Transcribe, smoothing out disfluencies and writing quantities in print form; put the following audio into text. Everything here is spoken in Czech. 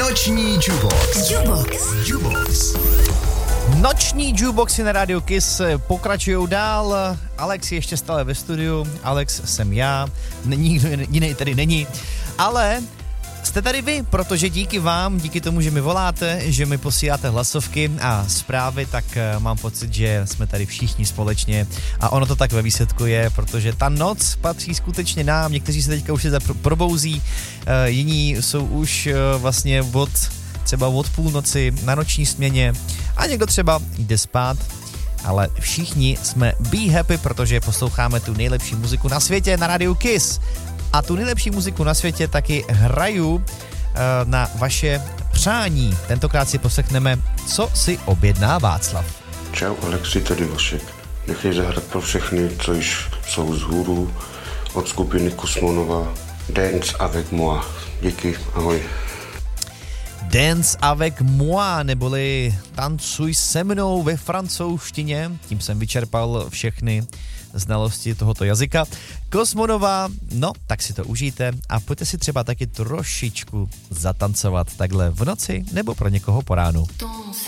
Noční Jukebox. Noční Jukeboxy na rádiu Kiss pokračujou dál. Alex je ještě stále ve studiu. Alex jsem já. Nikdo jiný tady není. Ale jste tady vy, protože díky vám, díky tomu, že mi voláte, že mi posíláte hlasovky a zprávy, tak mám pocit, že jsme tady všichni společně a ono to tak ve výsledku je, protože ta noc patří skutečně nám, někteří se teďka už se probouzí, jiní jsou už vlastně třeba od půlnoci na noční směně a někdo třeba jde spát, ale všichni jsme be happy, protože posloucháme tu nejlepší muziku na světě na rádiu Kiss. A tu nejlepší muziku na světě taky hraju na vaše přání. Tentokrát si poslechneme, co si objedná Václav. Čau Alexi, tady Vašek. Nechej zahrát pro všechny, co již jsou vzhůru od skupiny Kosmonova. Dance avec moi. Díky, ahoj. Dance avec moi, neboli tancuj se mnou ve francouzštině. Tím jsem vyčerpal všechny znalosti tohoto jazyka. Kosmonová, no, tak si to užijte a pojďte si třeba taky trošičku zatancovat takhle v noci nebo pro někoho po ránu.